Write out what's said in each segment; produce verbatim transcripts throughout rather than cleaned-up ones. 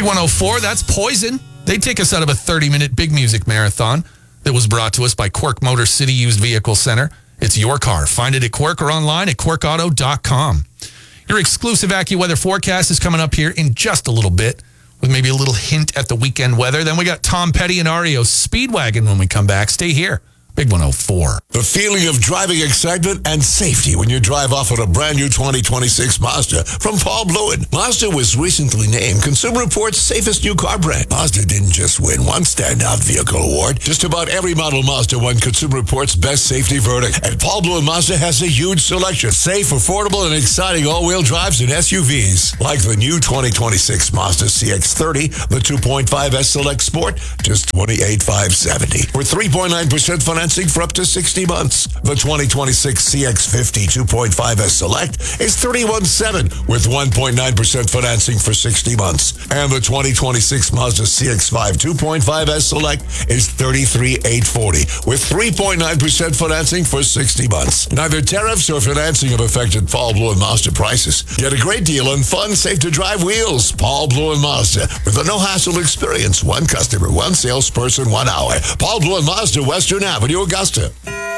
Big one oh four, that's Poison. They take us out of a thirty-minute big music marathon that was brought to us by Quirk Motor City Used Vehicle Center. It's your car. Find it at Quirk or online at quirk auto dot com. Your exclusive AccuWeather forecast is coming up here in just a little bit with maybe a little hint at the weekend weather. Then we got Tom Petty and R E O Speedwagon when we come back. Stay here. Big one oh four. The feeling of driving excitement and safety when you drive off on a brand new twenty twenty-six Mazda from Paul Bluen. Mazda was recently named Consumer Reports' safest new car brand. Mazda didn't just win one standout vehicle award. Just about every model Mazda won Consumer Reports' best safety verdict. And Paul Bluen Mazda has a huge selection. Safe, affordable, and exciting all-wheel drives and S U Vs. Like the new twenty twenty-six Mazda C X thirty, the two point five S Select Sport, just twenty-eight thousand five hundred seventy dollars. With three point nine percent financing for up to sixty months. The twenty twenty-six C X fifty two point five S Select is thirty-one thousand seven hundred with one point nine percent financing for sixty months. And the twenty twenty-six Mazda C X five two point five S Select is thirty-three thousand eight hundred forty with three point nine percent financing for sixty months. Neither tariffs or financing have affected Paul Bluen Mazda prices. Get a great deal on fun, safe-to-drive wheels. Paul Bluen Mazda with a no-hassle experience. One customer, one salesperson, one hour. Paul Bluen Mazda, Western Avenue, Augusta.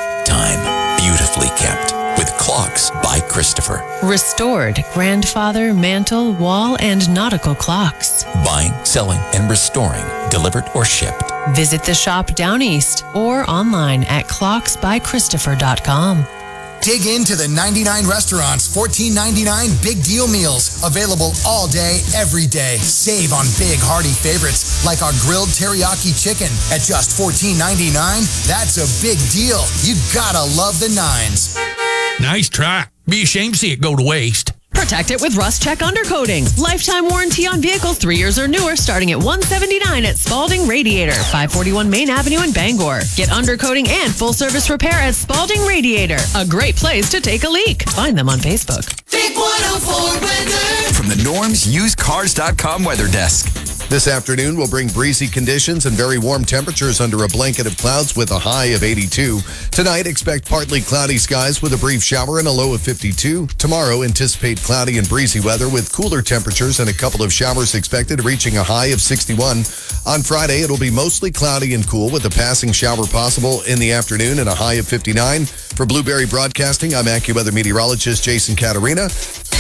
Time beautifully kept with Clocks by Christopher. Restored grandfather, mantle, wall, and nautical clocks. Buying, selling, and restoring, delivered or shipped. Visit the shop down east or online at clocks by christopher dot com. Dig into the ninety-nine restaurants, fourteen ninety-nine big deal meals. Available all day, every day. Save on big hearty favorites like our grilled teriyaki chicken at just fourteen ninety-nine. That's a big deal. You gotta love the nines. Nice try. Be ashamed to see it go to waste. Protect it with Rust Check Undercoating. Lifetime warranty on vehicles three years or newer starting at one hundred seventy-nine dollars at Spalding Radiator, five forty-one Main Avenue in Bangor. Get undercoating and full service repair at Spalding Radiator. A great place to take a leak. Find them on Facebook. Big one oh four weather. From the Norms Used Cars dot com weather desk. This afternoon will bring breezy conditions and very warm temperatures under a blanket of clouds with a high of eighty-two. Tonight, expect partly cloudy skies with a brief shower and a low of fifty-two. Tomorrow, anticipate cloudy and breezy weather with cooler temperatures and a couple of showers expected, reaching a high of sixty-one. On Friday, it'll be mostly cloudy and cool with a passing shower possible in the afternoon and a high of fifty-nine. For Blueberry Broadcasting, I'm AccuWeather meteorologist Jason Caterina.